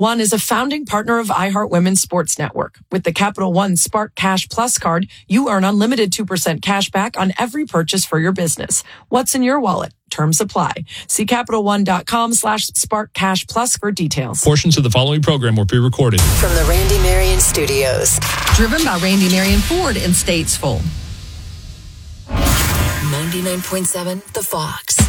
One is a founding partner of iHeart Women's Sports Network. With the Capital One Spark Cash Plus card, you earn unlimited 2% cash back on every purchase for your business. What's in your wallet? Terms apply. See CapitalOne.com/SparkCashPlus for details. Portions of the following program were pre-recorded. From the Randy Marion Studios. Driven by Randy Marion Ford in Statesville. 99.7 The Fox.